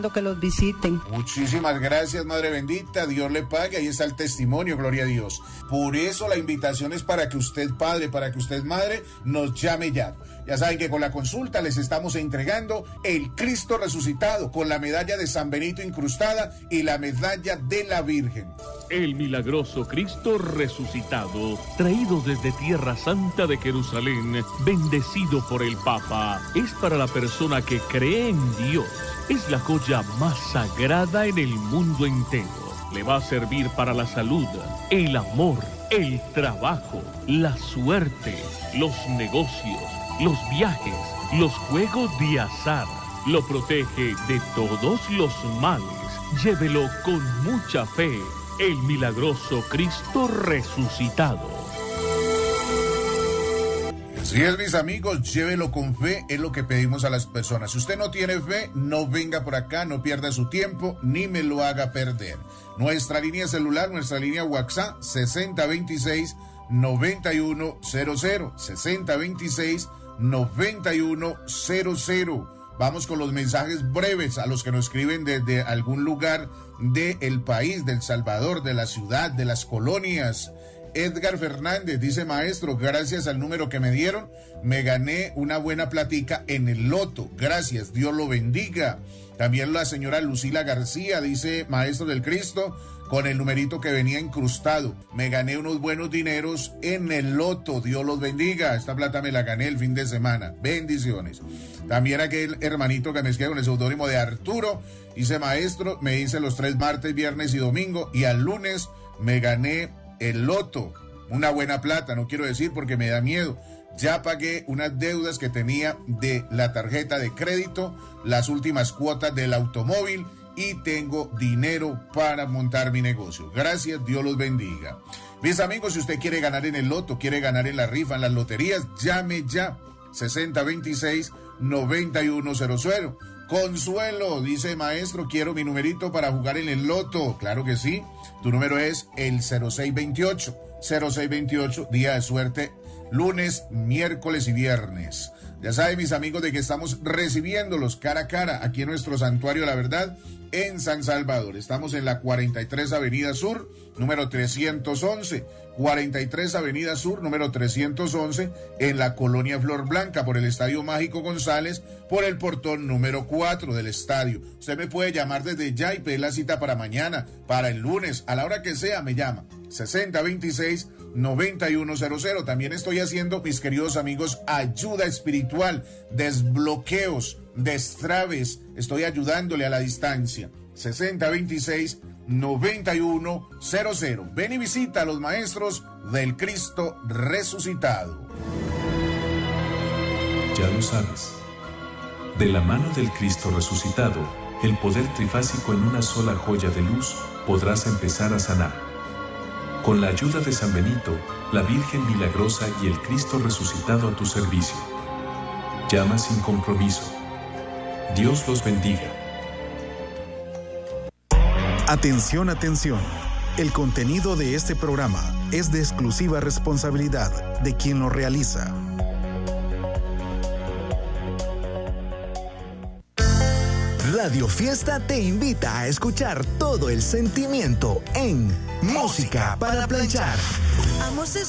que los visiten. Muchísimas gracias, Madre Bendita, Dios le pague, ahí está el testimonio, gloria a Dios. Por eso la invitación es para que usted, padre, para que usted, madre, nos llame ya. Ya saben que con la consulta les estamos entregando el Cristo resucitado con la medalla de San Benito incrustada y la medalla de la Virgen. El milagroso Cristo resucitado, traído desde Tierra Santa de Jerusalén, bendecido por el Papa, es para la persona que cree en Dios. Es la joya más sagrada en el mundo entero. Le va a servir para la salud, el amor, el trabajo, la suerte, los negocios, los viajes, los juegos de azar. Lo protege de todos los males. Llévelo con mucha fe. El milagroso Cristo resucitado. Así es, mis amigos, llévelo con fe, es lo que pedimos a las personas. Si usted no tiene fe, no venga por acá, no pierda su tiempo, ni me lo haga perder. Nuestra línea celular, nuestra línea WhatsApp, 6026-9100, 6026-9100. Vamos con los mensajes breves a los que nos escriben desde algún lugar del país, del Salvador, de la ciudad, de las colonias. Edgar Fernández dice: maestro, gracias al número que me dieron, me gané una buena platica en el loto. Gracias, Dios lo bendiga. También la señora Lucila García dice: maestro del Cristo, con el numerito que venía incrustado, me gané unos buenos dineros en el loto. Dios los bendiga. Esta plata me la gané el fin de semana. Bendiciones. También aquel hermanito que me escribe con el seudónimo de Arturo dice: maestro, me hice los 3 martes, viernes y domingo, y al lunes me gané el loto, una buena plata, no quiero decir porque me da miedo. Ya pagué unas deudas que tenía de la tarjeta de crédito, las últimas cuotas del automóvil y tengo dinero para montar mi negocio. Gracias, Dios los bendiga. Mis amigos, si usted quiere ganar en el loto, quiere ganar en la rifa, en las loterías, llame ya, 6026-9100. Consuelo dice: maestro, quiero mi numerito para jugar en el loto. Claro que sí, tu número es el 0628, día de suerte, lunes, miércoles y viernes. Ya saben, mis amigos, de que estamos recibiéndolos cara a cara aquí en nuestro Santuario La Verdad en San Salvador. Estamos en la 43 Avenida Sur, número 311. 43 Avenida Sur, número 311, en la Colonia Flor Blanca, por el Estadio Mágico González, por el portón número 4 del estadio. Usted me puede llamar desde ya y pedir la cita para mañana, para el lunes, a la hora que sea, me llama. 6026-9100. También estoy haciendo, mis queridos amigos, ayuda espiritual, desbloqueos, destraves. Estoy ayudándole a la distancia. 6026-9100. Ven y visita a los maestros del Cristo resucitado. Ya lo sabes. De la mano del Cristo resucitado, el poder trifásico en una sola joya de luz, podrás empezar a sanar. Con la ayuda de San Benito, la Virgen Milagrosa y el Cristo resucitado a tu servicio. Llama sin compromiso. Dios los bendiga. Atención, atención. El contenido de este programa es de exclusiva responsabilidad de quien lo realiza. Radio Fiesta te invita a escuchar todo el sentimiento en Música para Planchar. Amo ese